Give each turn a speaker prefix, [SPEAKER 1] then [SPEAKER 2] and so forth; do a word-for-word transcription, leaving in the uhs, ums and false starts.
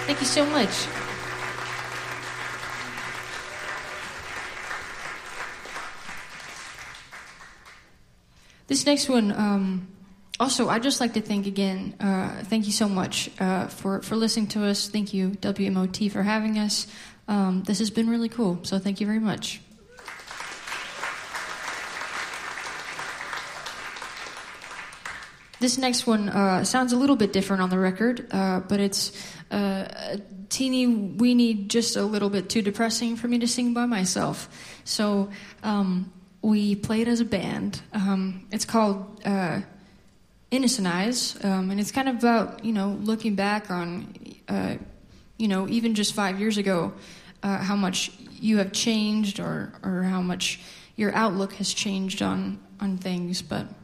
[SPEAKER 1] Thank you so much. This next one, um, also, I'd just like to thank again, uh, thank you so much uh, for, for listening to us. Thank you, W M O T, for having us. Um, this has been really cool, so thank you very much. This next one uh, sounds a little bit different on the record, uh, but it's uh, a teeny weeny, just a little bit too depressing for me to sing by myself. So um, we play it as a band. Um, it's called uh, Innocent Eyes, um, and it's kind of about, you know, looking back on, uh, you know, even just five years ago, uh, how much you have changed or, or how much your outlook has changed on, on things, but...